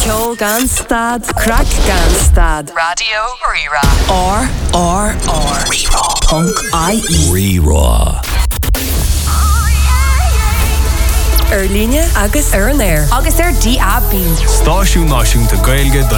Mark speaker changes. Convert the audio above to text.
Speaker 1: Ceol gan stad, crack gan stad.
Speaker 2: Radio Rira.
Speaker 1: RRR. Rira.ie.
Speaker 3: Rira.
Speaker 1: Líne agus ar an air.
Speaker 2: Agus DAB.
Speaker 3: Stáisiún náisiúnta Gaeilge